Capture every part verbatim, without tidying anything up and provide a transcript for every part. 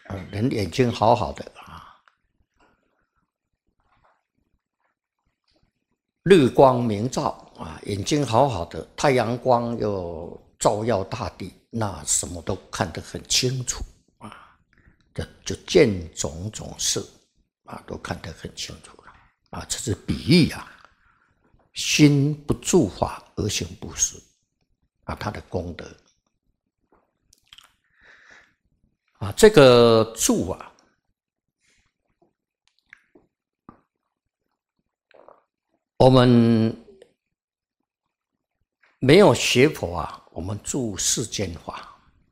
人眼睛好好的啊，日光明照啊，眼睛好好的，太阳光又照耀大地，那什么都看得很清楚啊，就就见种种事啊，都看得很清楚了啊，这是比喻啊。心不住法而行布施啊，他的功德啊，这个住啊，我们没有学佛啊，我们住世间法。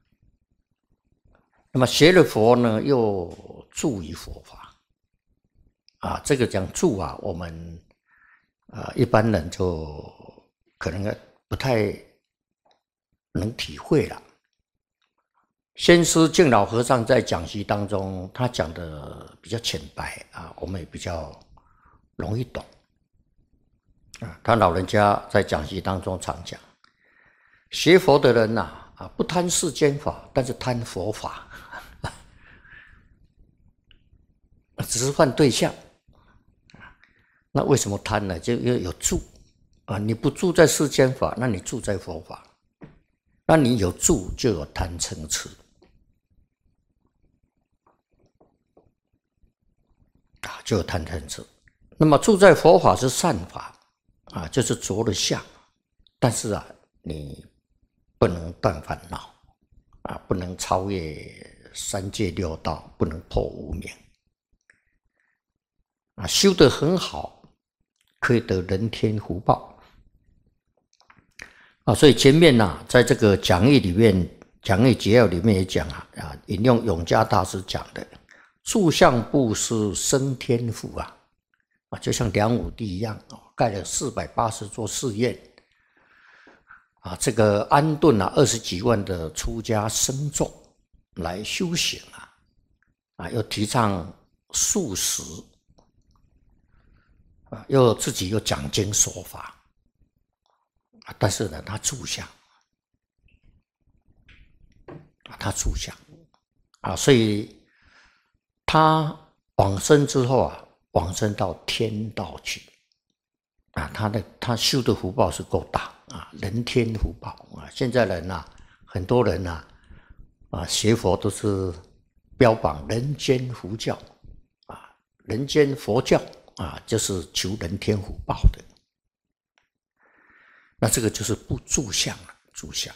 那么学了佛呢，又住于佛法啊。这个讲住啊，我们啊一般人就可能不太能体会了。先师净老和尚在讲习当中，他讲的比较浅白啊，我们也比较容易懂啊。他老人家在讲习当中常讲，学佛的人呐、啊，啊不贪世间法，但是贪佛法，只是换对象。那为什么贪呢？就因为有住啊，你不住在世间法，那你住在佛法，那你有住就有贪嗔痴。啊，就有贪嗔痴。那么住在佛法是善法啊，就是着了相，但是啊，你不能断烦恼啊，不能超越三界六道，不能破无明啊，修得很好，可以得人天福报啊。所以前面呢、啊，在这个讲义里面，讲义节要里面也讲啊，啊，引用永嘉大师讲的。住相布施生天福啊，啊，就像梁武帝一样啊，盖了四百八十座寺院啊，这个安顿了二十几万的出家僧众来修行啊，啊，又提倡素食啊，又自己又讲经说法啊，但是呢，他住相啊，他住相啊，所以。他往生之后啊，往生到天道去啊，他的他修的福报是够大啊，人天福报啊。现在人啊，很多人啊，啊学佛都是标榜人间佛教啊，人间佛教啊，就是求人天福报的。那这个就是不住相了，住相。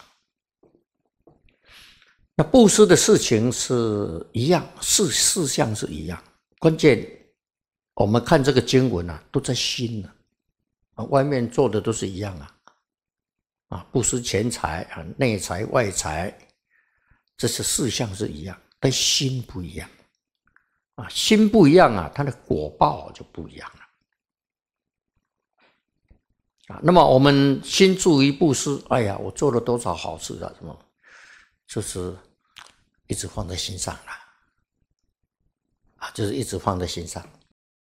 那布施的事情是一样，事事项是一样，关键我们看这个经文啊，都在心啊，啊外面做的都是一样啊，啊布施钱财啊，内财外财，这些事项是一样，但心不一样啊，心不一样啊，它的果报就不一样了啊。那么我们心住于布施，哎呀，我做了多少好事啊，什么，就是。一直放在心上了，啊，就是一直放在心上，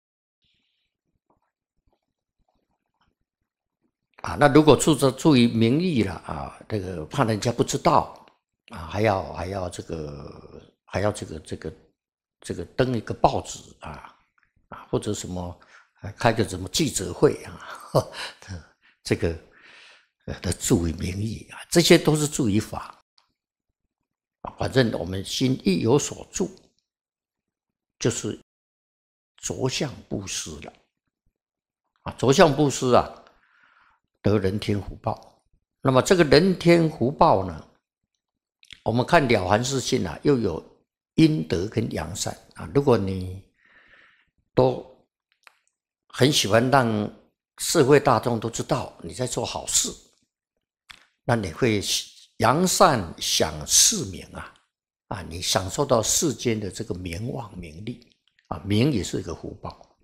啊，那如果注着注意名义了啊，这个怕人家不知道啊，还要还要这个还要这个这个这个登一个报纸啊啊，或者什么开个什么记者会啊，这个的注意名义啊，这些都是注意法。反正我们心一有所住，就是着相布施了啊！着相布施啊，得人天福报。那么这个人天福报呢，我们看《了凡四训》啊，又有阴德跟阳善啊。如果你都很喜欢让社会大众都知道你在做好事，那你会。扬善享世名啊，啊，你享受到世间的这个名望名利啊，名也是一个福报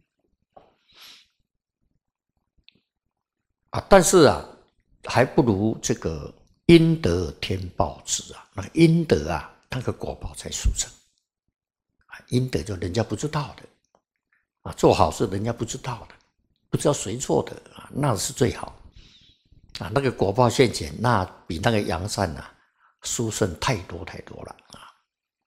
啊，但是啊，还不如这个阴德天报之啊，那阴德啊，那个果报才殊胜啊，阴德就人家不知道的啊，做好事人家不知道的，不知道谁做的啊，那是最好。啊，那个果报现前，那比那个扬善啊殊胜太多太多了啊！